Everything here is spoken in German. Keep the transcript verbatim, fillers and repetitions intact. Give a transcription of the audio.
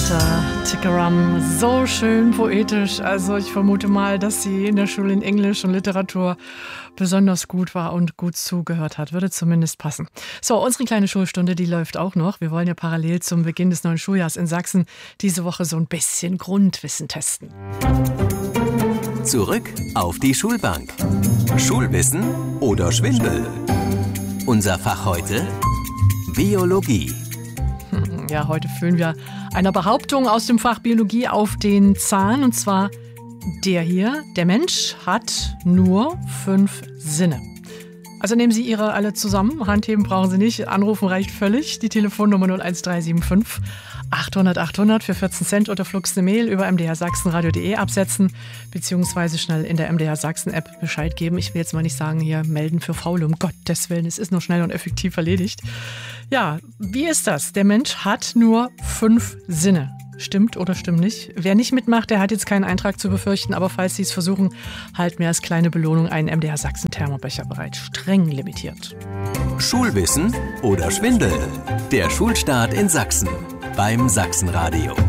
Esther Tickeram, so schön poetisch. Also ich vermute mal, dass sie in der Schule in Englisch und Literatur besonders gut war und gut zugehört hat. Würde zumindest passen. So, unsere kleine Schulstunde, die läuft auch noch. Wir wollen ja parallel zum Beginn des neuen Schuljahrs in Sachsen diese Woche so ein bisschen Grundwissen testen. Zurück auf die Schulbank. Schulwissen oder Schwindel? Unser Fach heute: Biologie. Ja, heute fühlen wir einer Behauptung aus dem Fach Biologie auf den Zahn. Und zwar der hier: Der Mensch hat nur fünf Sinne. Also nehmen Sie Ihre alle zusammen. Handheben brauchen Sie nicht. Anrufen reicht völlig. Die Telefonnummer null eins drei sieben fünf achthundert achthundert für vierzehn Cent oder flugs eine Mail über m d r sachsenradio punkt d e absetzen, beziehungsweise schnell in der M D R Sachsen App Bescheid geben. Ich will jetzt mal nicht sagen, hier melden für Faule, um Gottes Willen. Es ist nur schnell und effektiv erledigt. Ja, wie ist das? Der Mensch hat nur fünf Sinne. Stimmt oder stimmt nicht? Wer nicht mitmacht, der hat jetzt keinen Eintrag zu befürchten, aber falls Sie es versuchen, halten wir als kleine Belohnung einen M D R Sachsen Thermobecher bereit. Streng limitiert. Schulwissen oder Schwindel? Der Schulstart in Sachsen beim Sachsenradio.